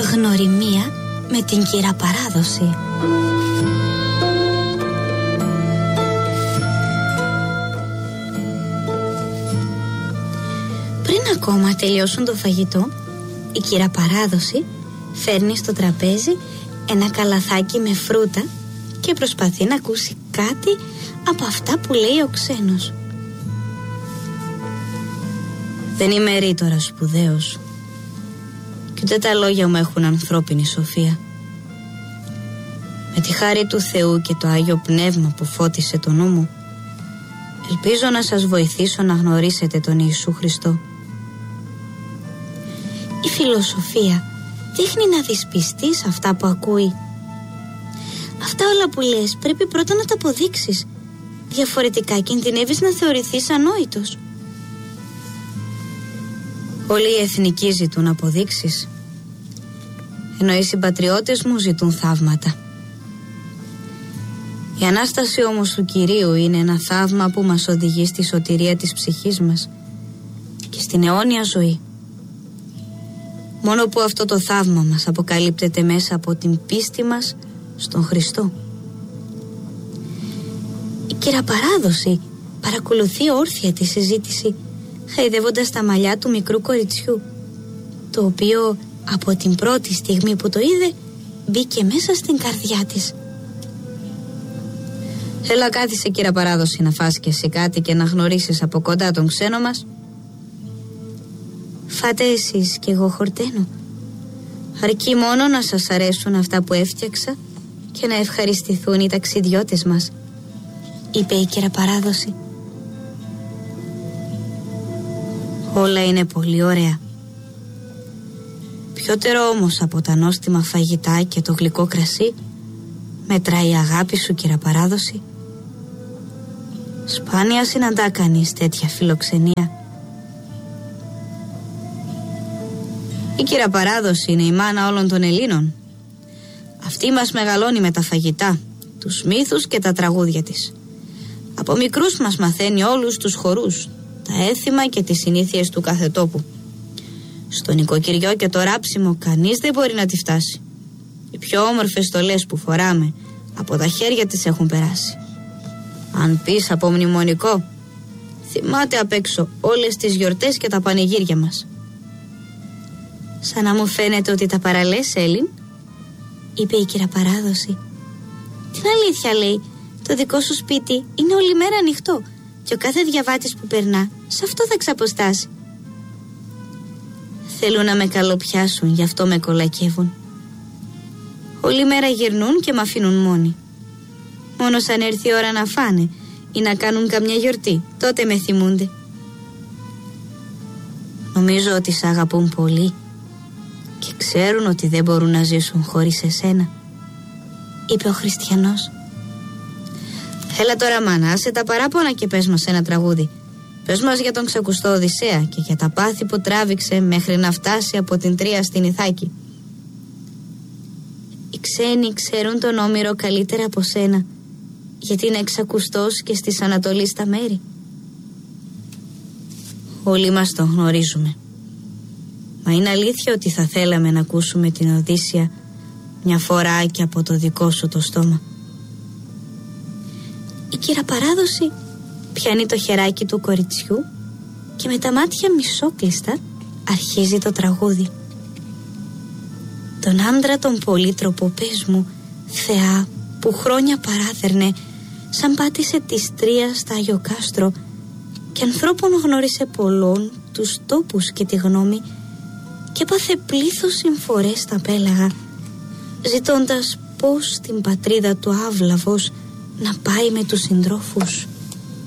Γνωριμία με την κυραπαράδοση. Πριν ακόμα τελειώσουν το φαγητό, η κυραπαράδοση φέρνει στο τραπέζι ένα καλαθάκι με φρούτα και προσπαθεί να ακούσει κάτι από αυτά που λέει ο ξένος. Δεν είμαι ρήτορας σπουδαίος και ούτε τα λόγια μου έχουν ανθρώπινη σοφία. Με τη χάρη του Θεού και το Άγιο Πνεύμα που φώτισε το νου μου, ελπίζω να σας βοηθήσω να γνωρίσετε τον Ιησού Χριστό. Η φιλοσοφία δείχνει να δυσπιστείς αυτά που ακούει. Αυτά όλα που λες πρέπει πρώτα να τα αποδείξεις. Διαφορετικά κινδυνεύεις να θεωρηθείς ανόητος. Όλοι οι εθνικοί ζητούν αποδείξεις, ενώ οι συμπατριώτες μου ζητούν θαύματα. Η Ανάσταση όμως του Κυρίου είναι ένα θαύμα που μας οδηγεί στη σωτηρία της ψυχής μας και στην αιώνια ζωή. Μόνο που αυτό το θαύμα μας αποκαλύπτεται μέσα από την πίστη μας στον Χριστό. Η κυραπαράδοση παρακολουθεί όρθια τη συζήτηση, χαϊδεύοντας τα μαλλιά του μικρού κοριτσιού, το οποίο από την πρώτη στιγμή που το είδε μπήκε μέσα στην καρδιά της. Έλα, κάθισε κυραπαράδοση να φας και εσύ κάτι και να γνωρίσεις από κοντά τον ξένο μας. Φάτε εσείς κι εγώ χορταίνω. Αρκεί μόνο να σας αρέσουν αυτά που έφτιαξα και να ευχαριστηθούν οι ταξιδιώτες μας, είπε η κυραπαράδοση. Όλα είναι πολύ ωραία. Πιότερο όμως από τα νόστιμα φαγητά και το γλυκό κρασί μετράει η αγάπη σου, κυραπαράδοση. Σπάνια συναντά κανείς τέτοια φιλοξενία. Η κυραπαράδοση είναι η μάνα όλων των Ελλήνων. Αυτή μας μεγαλώνει με τα φαγητά, τους μύθους και τα τραγούδια της. Από μικρούς μας μαθαίνει όλους τους χορούς, τα έθιμα και τις συνήθειες του κάθε τόπου. Στο νοικοκυριό και το ράψιμο κανείς δεν μπορεί να τη φτάσει. Οι πιο όμορφες στολές που φοράμε από τα χέρια της έχουν περάσει. Αν πεις από μνημονικό, θυμάται απ' έξω όλες τις γιορτές και τα πανηγύρια μας. Σαν να μου φαίνεται ότι τα παραλές, Έλλην, είπε η κυραπαράδοση. Την αλήθεια, λέει, το δικό σου σπίτι είναι όλη μέρα ανοιχτό και ο κάθε διαβάτης που περνά σε αυτό θα ξαποστάσει. Θέλουν να με καλοπιάσουν, γι' αυτό με κολακεύουν. Όλη μέρα γυρνούν και μ' αφήνουν μόνη. Μόνο σαν έρθει η ώρα να φάνε ή να κάνουν καμιά γιορτή, τότε με θυμούνται. Νομίζω ότι σ' αγαπούν πολύ και ξέρουν ότι δεν μπορούν να ζήσουν χωρίς εσένα, είπε ο χριστιανός. Έλα τώρα, μάνα, άσε τα παράπονα και πες μας ένα τραγούδι. Πες μας για τον ξεκουστό Οδυσσέα και για τα πάθη που τράβηξε μέχρι να φτάσει από την Τρία στην Ιθάκη. Οι ξένοι ξέρουν τον Όμηρο καλύτερα από σένα, γιατί είναι εξακουστός και στις Ανατολής τα μέρη. Όλοι μας τον γνωρίζουμε. Μα είναι αλήθεια ότι θα θέλαμε να ακούσουμε την Οδύσσεια μια φορά και από το δικό σου το στόμα. Η κυραπαράδοση πιάνει το χεράκι του κοριτσιού και με τα μάτια μισόκλειστα αρχίζει το τραγούδι. Τον άντρα τον πολύτροπο, πες μου, Θεά, που χρόνια παράθερνε, σαν πάτησε της Τρίας στα Άγιο Κάστρο και ανθρώπων γνώρισε πολλών τους τόπους και τη γνώμη και πάθε πλήθος συμφορές στα πέλαγα, ζητώντας πώς την πατρίδα του άβλαβος να πάει με τους συντρόφους.